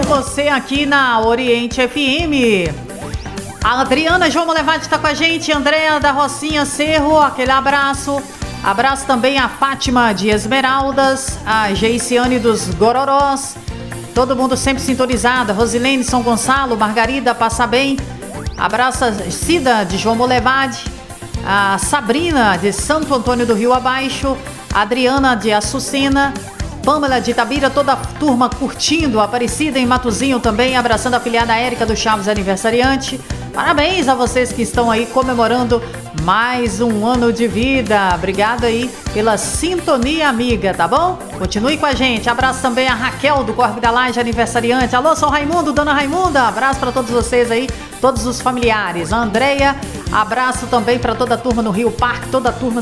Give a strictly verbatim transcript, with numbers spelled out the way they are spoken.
você aqui na Oriente F M. A Adriana João Molevade está com a gente, Andréa da Rocinha Cerro, aquele abraço. Abraço também a Fátima de Esmeraldas, a Geiciane dos Gororós, todo mundo sempre sintonizado. Rosilene São Gonçalo, Margarida Passa Bem. Abraço a Cida de João Molevade, a Sabrina de Santo Antônio do Rio Abaixo, a Adriana de Açucena, Pâmela de Itabira, toda a turma curtindo, Aparecida em Matozinho também, abraçando a afilhada Érica do Chaves aniversariante. Parabéns a vocês que estão aí comemorando mais um ano de vida. Obrigado aí pela sintonia, amiga, tá bom? Continue com a gente. Abraço também a Raquel do Corpo da Laje, aniversariante. Alô, São Raimundo, Dona Raimunda. Abraço para todos vocês aí, todos os familiares. A Andréia, abraço também para toda a turma no Rio Parque, toda a turma